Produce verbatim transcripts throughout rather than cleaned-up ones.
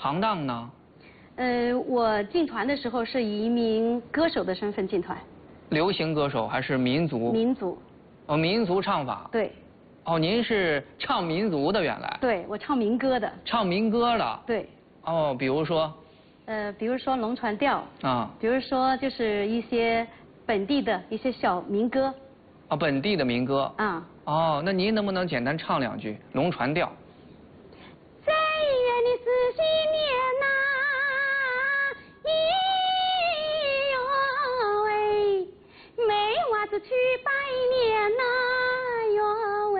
行当呢？ 呃，我进团的时候是以一名歌手的身份进团。 流行歌手还是民族？ 民族。 哦，民族唱法。 对。 哦，您是唱民族的原来？ 对，我唱民歌的。 唱民歌的。 对。 哦，比如说。 呃，比如说龙船调。 啊。 比如说就是一些本地的一些小民歌。 啊，本地的民歌。 啊。 哦，那您能不能简单唱两句龙船调？ 三月的四喜年呐，咿哟喂，妹娃子去拜年呐哟喂，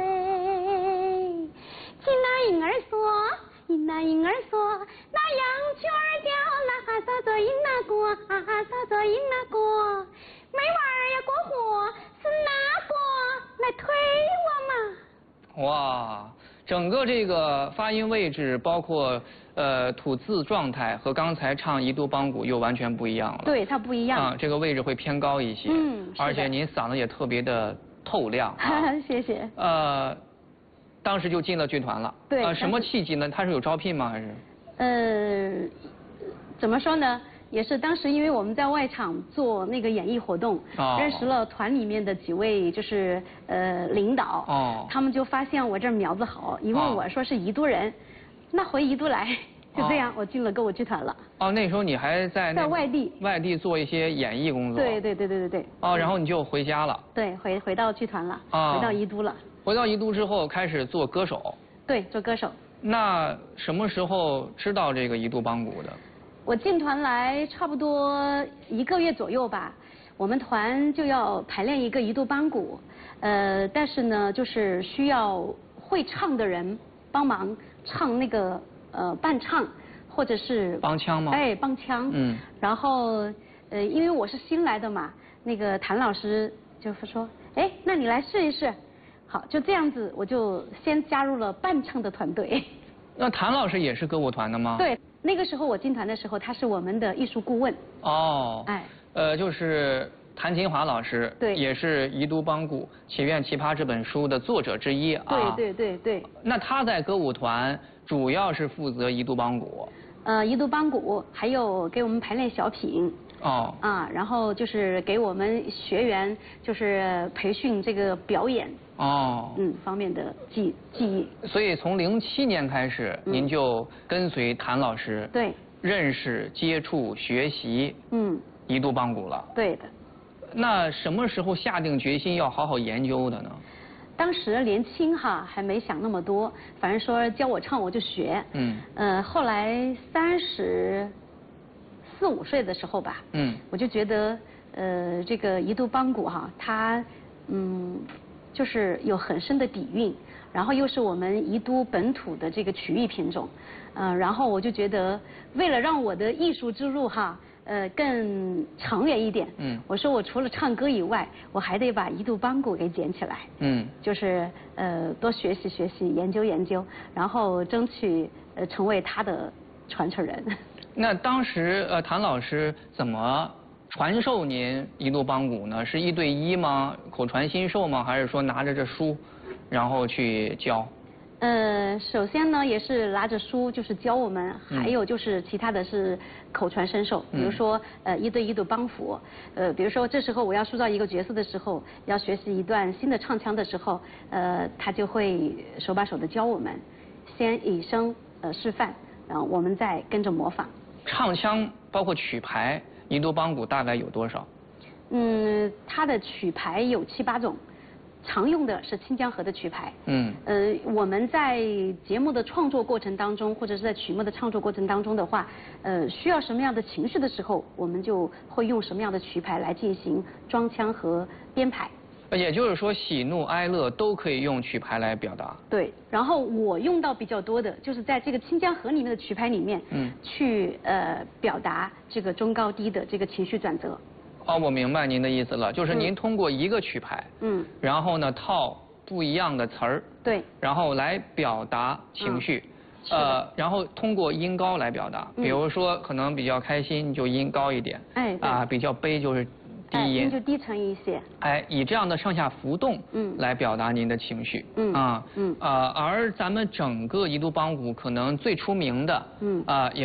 进那婴儿所，进那婴儿所，那羊圈儿掉了，哈撒着银那锅，哈哈撒着银那锅，妹娃儿呀过火，是哪锅来推我嘛？ 哇，整个这个发音位置，包括呃吐字状态，和刚才唱宜都邦鼓又完全不一样了。 对，它不一样。 啊，这个位置会偏高一些。 嗯， 而且您嗓子也特别的透亮。 啊、谢谢。 呃，当时就进了剧团了。 对。 呃，什么契机呢？他是有招聘吗？还是？ 呃，怎么说呢？也是当时因为我们在外场做那个演艺活动，哦、认识了团里面的几位就是呃领导，哦、他们就发现我这苗子好，一问我说是宜都人，哦、那回宜都来，就这样我进了歌舞剧团了。 哦，那时候你还在在外地外地做一些演艺工作。 对对对对对对。 哦，然后你就回家了。 对，回回到剧团了， 哦、 回到宜都了。 回到宜都之后开始做歌手。 对，做歌手。 那什么时候知道这个宜都邦鼓的？ 我进团来差不多一个月左右吧，我们团就要排练一个宜都邦鼓，呃，但是呢，就是需要会唱的人帮忙唱那个呃伴唱，或者是帮腔吗？ 哎，帮腔。嗯。然后呃，因为我是新来的嘛，那个谭老师就是说，哎，那你来试一试。好，就这样子，我就先加入了伴唱的团队。 那谭老师也是歌舞团的吗？ 对。那个时候我进团的时候，他是我们的艺术顾问。 哦。 哎。 呃，就是谭金华老师。 对。 也是宜都邦鼓祈愿奇葩这本书的作者之一啊。 对对对对。 那他在歌舞团主要是负责宜都邦鼓。 呃，宜都邦鼓还有给我们排练小品。 哦。 啊，然后就是给我们学员就是培训这个表演。 哦。 嗯，方面的技技艺。 所以从零七年开始，嗯、您就跟随谭老师。 对。 认识、接触、学习。嗯。宜都邦鼓了。 对的。 那什么时候下定决心要好好研究的呢？ 当时年轻哈，还没想那么多，反正说教我唱我就学。嗯。呃，后来三十四五岁的时候吧。嗯。我就觉得，呃，这个宜都邦鼓哈，它嗯。就是有很深的底蕴，然后又是我们宜都本土的这个曲艺品种，嗯、呃，然后我就觉得，为了让我的艺术之路哈，呃，更长远一点，嗯，我说我除了唱歌以外，我还得把宜都邦鼓给捡起来，嗯，就是呃多学习学习，研究研究，然后争取呃成为他的传承人。 那当时呃谭老师怎么传授您宜都邦鼓呢？是一对一吗？口传心授吗？还是说拿着这书，然后去教？ 呃，首先呢，也是拿着书就是教我们，嗯、还有就是其他的是口传身授，比如说呃一对一的帮扶，呃，比如说这时候我要塑造一个角色的时候，要学习一段新的唱腔的时候，呃，他就会手把手的教我们，先以声呃示范，然后我们再跟着模仿。 唱腔包括曲牌。宜都邦鼓大概有多少？ 嗯，它的曲牌有七八种，常用的是清江河的曲牌。嗯。呃，我们在节目的创作过程当中，或者是在曲目的创作过程当中的话，呃，需要什么样的情绪的时候，我们就会用什么样的曲牌来进行装腔和编排。 也就是说，喜怒哀乐都可以用曲牌来表达。 对，然后我用到比较多的就是在这个清江河里面的曲牌里面，嗯，去呃表达这个中高低的这个情绪转折。 哦，我明白您的意思了，就是您通过一个曲牌，嗯，然后呢套不一样的词儿， 对， 然后来表达情绪，嗯、呃，然后通过音高来表达，比如说可能比较开心就音高一点， 哎， 啊，比较悲就是。低音、 哎、就低沉一些。 哎，以这样的上下浮动，嗯，来表达您的情绪，嗯啊，嗯呃，而咱们整个宜都邦鼓可能最出名的，嗯啊也。